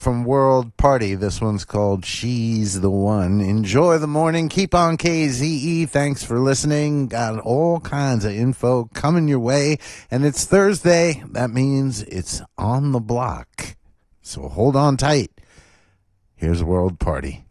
from World Party. This one's called She's the One. Enjoy the morning. Keep on KZE. Thanks for listening. Got all kinds of info coming your way. And it's Thursday. That means it's on the block. So hold on tight. Here's World Party.